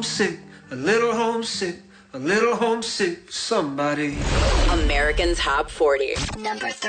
homesick, a little homesick, a little homesick for somebody. American Top 40. Number 30.